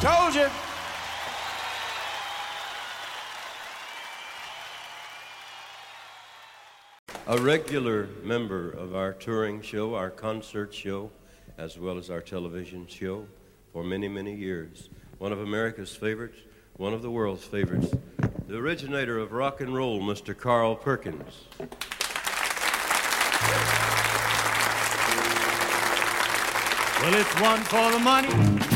Told you. A regular member of our touring show, our concert show, as well as our television show for many, many years. One of America's favorites, one of the world's favorites, the originator of rock and roll, Mr. Carl Perkins. Well, it's one for the money.